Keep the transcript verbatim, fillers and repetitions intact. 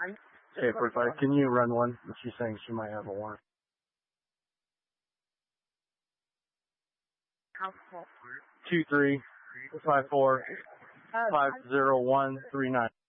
Hey, forty-five, can you run one? She's saying she might have a warrant. Two three five four five zero one three nine.